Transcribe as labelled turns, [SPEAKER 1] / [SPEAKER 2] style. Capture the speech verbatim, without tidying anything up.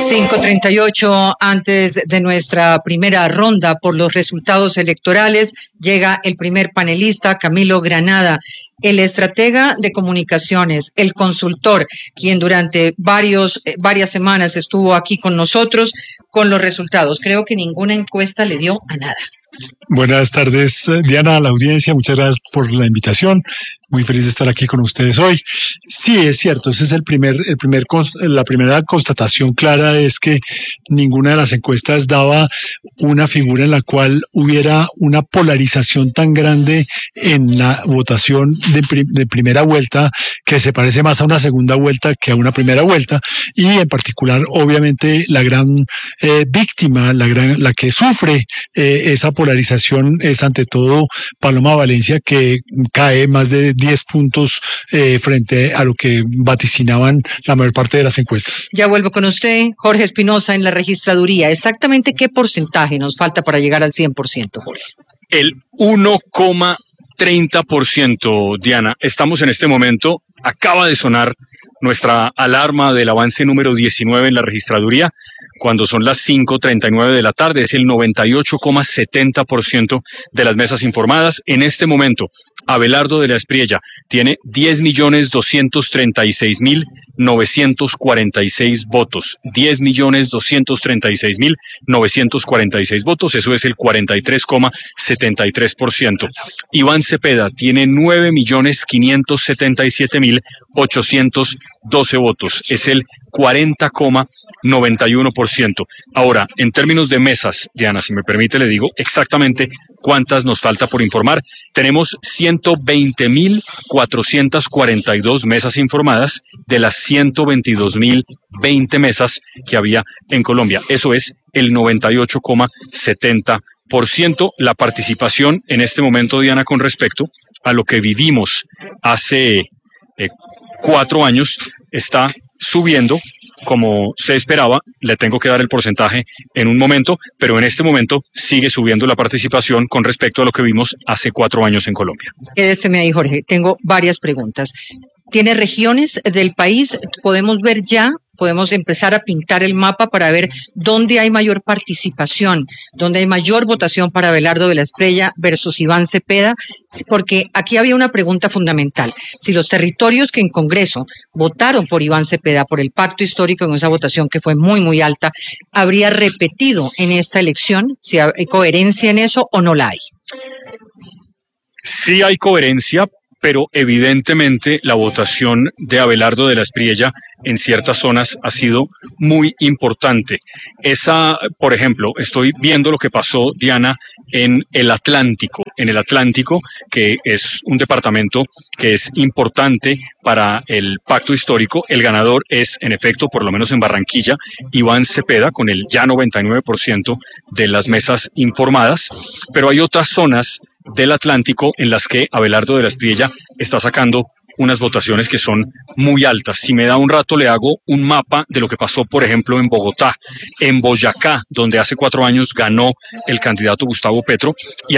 [SPEAKER 1] cinco treinta y ocho, antes de nuestra primera ronda por los resultados electorales, llega el primer panelista, Camilo Granada, el estratega de comunicaciones, el consultor, quien durante varios, eh, varias semanas estuvo aquí con nosotros con los resultados. Creo que ninguna encuesta le dio a nada.
[SPEAKER 2] Buenas tardes, Diana, a la audiencia. Muchas gracias por la invitación. Muy feliz de estar aquí con ustedes hoy. Sí, es cierto, ese es el primer, el primer, la primera constatación clara es que ninguna de las encuestas daba una figura en la cual hubiera una polarización tan grande en la votación de, de primera vuelta, que se parece más a una segunda vuelta que a una primera vuelta, y en particular, obviamente, la gran eh, víctima, la gran, la que sufre eh, esa polarización es ante todo Paloma Valencia, que cae más de diez puntos eh, frente a lo que vaticinaban la mayor parte de las encuestas.
[SPEAKER 1] Ya vuelvo con usted, Jorge Espinosa, en la registraduría. ¿Exactamente qué porcentaje nos falta para llegar al cien por ciento, Jorge?
[SPEAKER 3] El uno coma treinta por ciento, Diana. Estamos en este momento, acaba de sonar nuestra alarma del avance número diecinueve en la registraduría, cuando son las cinco treinta y nueve de la tarde, es el noventa y ocho coma setenta por ciento de las mesas informadas. En este momento, Abelardo de la Espriella tiene diez millones doscientos treinta y seis mil novecientos cuarenta y seis votos. diez millones doscientos treinta y seis mil novecientos cuarenta y seis votos, eso es el cuarenta y tres coma setenta y tres por ciento. Iván Cepeda tiene nueve millones quinientos setenta y siete mil ochocientos doce votos, es el cuarenta coma noventa y uno por ciento. Ahora, en términos de mesas, Diana, si me permite, le digo exactamente cuántas nos falta por informar. Tenemos ciento veinte mil cuatrocientas cuarenta y dos mesas informadas de las ciento veintidós mil veinte mesas que había en Colombia. Eso es el noventa y ocho coma setenta por ciento. La participación en este momento, Diana, con respecto a lo que vivimos hace eh, cuatro años, está subiendo como se esperaba. Le tengo que dar el porcentaje en un momento, pero en este momento sigue subiendo la participación con respecto a lo que vimos hace cuatro años en Colombia.
[SPEAKER 1] Quédeseme ahí, Jorge. Tengo varias preguntas. ¿Tiene regiones del país? ¿Podemos ver ya? Podemos empezar a pintar el mapa para ver dónde hay mayor participación, dónde hay mayor votación para Abelardo de la Espriella versus Iván Cepeda, porque aquí había una pregunta fundamental. Si los territorios que en Congreso votaron por Iván Cepeda, por el pacto histórico en esa votación que fue muy, muy alta, ¿habría repetido en esta elección? ¿Si hay coherencia en eso o no la hay?
[SPEAKER 3] Sí hay coherencia, pero evidentemente la votación de Abelardo de la Espriella en ciertas zonas ha sido muy importante. Esa, por ejemplo, estoy viendo lo que pasó, Diana, en el Atlántico. En el Atlántico, que es un departamento que es importante para el pacto histórico, el ganador es, en efecto, por lo menos en Barranquilla, Iván Cepeda, con el ya noventa y nueve por ciento de las mesas informadas, pero hay otras zonas del Atlántico en las que Abelardo de la Espriella está sacando unas votaciones que son muy altas. Si me da un rato le hago un mapa de lo que pasó, por ejemplo, en Bogotá, en Boyacá, donde hace cuatro años ganó el candidato Gustavo Petro, y